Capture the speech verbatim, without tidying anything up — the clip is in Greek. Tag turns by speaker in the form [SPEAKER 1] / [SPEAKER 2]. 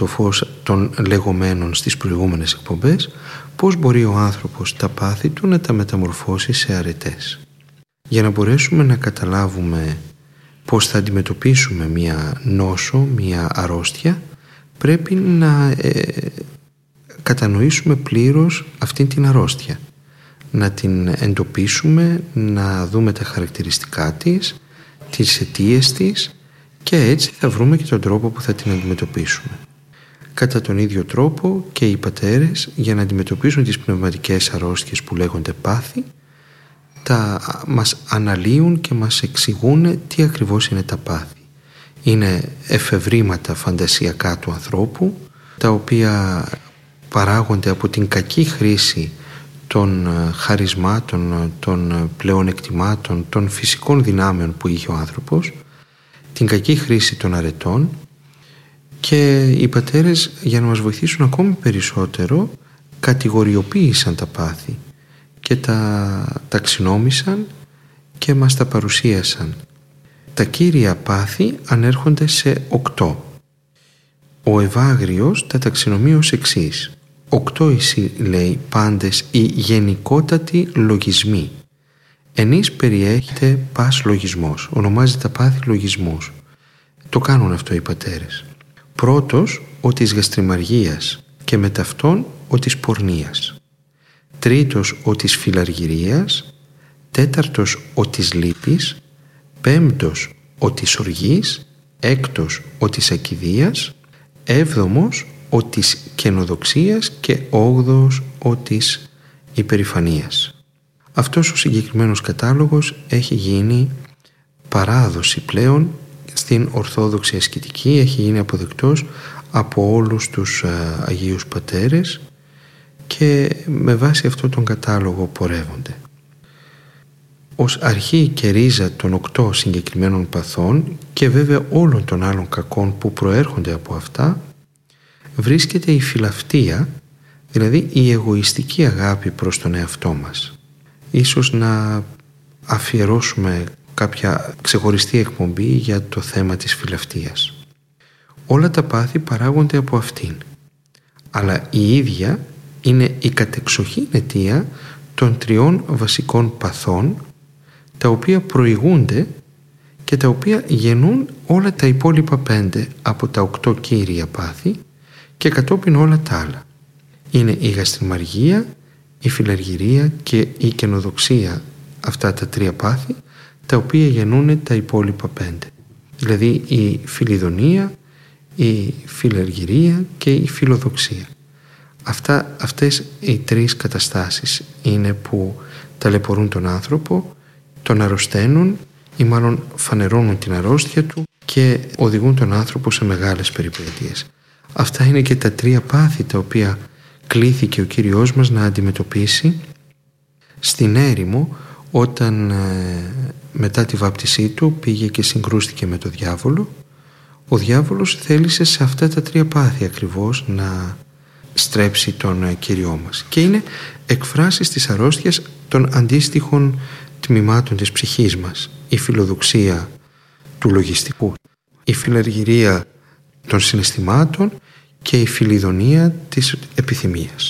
[SPEAKER 1] το φως των λεγόμενων στις προηγούμενες εκπομπές, πώς μπορεί ο άνθρωπος τα πάθη του να τα μεταμορφώσει σε αρετές. Για να μπορέσουμε να καταλάβουμε πώς θα αντιμετωπίσουμε μία νόσο, μία αρρώστια, πρέπει να ε, κατανοήσουμε πλήρως αυτήν την αρρώστια. Να την εντοπίσουμε, να δούμε τα χαρακτηριστικά της, τις αιτίες της, και έτσι θα βρούμε και τον τρόπο που θα την αντιμετωπίσουμε. Κατά τον ίδιο τρόπο και οι πατέρες, για να αντιμετωπίσουν τις πνευματικές αρρώστιες που λέγονται πάθη, τα μας αναλύουν και μας εξηγούν τι ακριβώς είναι τα πάθη. Είναι εφευρήματα φαντασιακά του ανθρώπου, τα οποία παράγονται από την κακή χρήση των χαρισμάτων, των πλεονεκτημάτων, των φυσικών δυνάμεων που είχε ο άνθρωπος, την κακή χρήση των αρετών, και οι πατέρες, για να μας βοηθήσουν ακόμη περισσότερο, κατηγοριοποίησαν τα πάθη και τα ταξινόμησαν και μας τα παρουσίασαν. Τα κύρια πάθη ανέρχονται σε οκτώ. Ο Ευάγριος τα ταξινομεί ως εξής: οκτώ εσύ, λέει, πάντες οι γενικότατοι λογισμοί. Ενείς περιέχεται πας λογισμός. Ονομάζει τα πάθη λογισμούς. Το κάνουν αυτό οι πατέρες. Πρώτος, ο της γαστριμαργίας, και με ταυτόν ο της πορνείας. Τρίτος, ο της φιλαργυρίας. Τέταρτος, ο της λύπης. Πέμπτος, ο της οργής. Έκτος, ο της ακηδείας. Έβδομος, ο της καινοδοξίας. Και όγδοος, ο της υπερηφανίας. Αυτός ο συγκεκριμένος κατάλογος έχει γίνει παράδοση πλέον στην Ορθόδοξη ασκητική, έχει γίνει αποδεκτός από όλους τους α, Αγίους Πατέρες, και με βάση αυτό τον κατάλογο πορεύονται. Ως αρχή και ρίζα των οκτώ συγκεκριμένων παθών, και βέβαια όλων των άλλων κακών που προέρχονται από αυτά, βρίσκεται η φιλαυτία, δηλαδή η εγωιστική αγάπη προς τον εαυτό μας. Ίσως να αφιερώσουμε κάποια ξεχωριστή εκπομπή για το θέμα της φιλαυτίας. Όλα τα πάθη παράγονται από αυτήν, αλλά η ίδια είναι η κατεξοχήν αιτία των τριών βασικών παθών, τα οποία προηγούνται και τα οποία γεννούν όλα τα υπόλοιπα πέντε από τα οκτώ κύρια πάθη, και κατόπιν όλα τα άλλα. Είναι η γαστριμαργία, η φιλαργυρία και η καινοδοξία, αυτά τα τρία πάθη, τα οποία γεννούν τα υπόλοιπα πέντε. Δηλαδή η φιλιδονία, η φιλαργυρία και η φιλοδοξία. Αυτά, αυτές οι τρεις καταστάσεις είναι που ταλαιπωρούν τον άνθρωπο, τον αρρωσταίνουν ή μάλλον φανερώνουν την αρρώστια του και οδηγούν τον άνθρωπο σε μεγάλες περιπέτειες. Αυτά είναι και τα τρία πάθη τα οποία κλήθηκε ο Κύριος μας να αντιμετωπίσει στην έρημο, όταν ε, μετά τη βάπτισή του πήγε και συγκρούστηκε με τον διάβολο. Ο διάβολος θέλησε σε αυτά τα τρία πάθη ακριβώς να στρέψει τον ε, Κύριό μας, και είναι εκφράσεις της αρρώστιας των αντίστοιχων τμήματων της ψυχής μας. Η φιλοδοξία του λογιστικού, η φιλαργυρία των συναισθημάτων και η φιλιδονία της επιθυμίας.